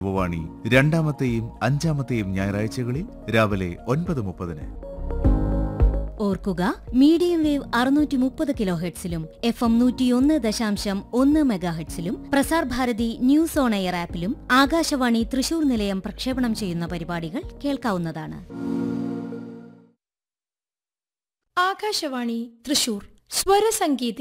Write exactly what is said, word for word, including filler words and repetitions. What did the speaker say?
യുവവാണി രണ്ടാമത്തെയും അഞ്ചാമത്തെയും ഞായറാഴ്ചകളിൽ രാവിലെ ഒൻപത് മുപ്പതിന്. ഓർക്കുക, മീഡിയം വേവ് അറുന്നൂറ്റി മുപ്പത് കിലോ ഹെഡ്സിലും എഫ് എം നൂറ്റിയൊന്ന് ദശാംശം ഒന്ന് മെഗാഹെഡ്സിലും Prasar Bharati news on air ആപ്പിലും Akashvani Thrissur നിലയം പ്രക്ഷേപണം ചെയ്യുന്ന പരിപാടികൾ കേൾക്കാവുന്നതാണ്. ആകാശവാണി തൃശൂർ സ്വരസംഗീതി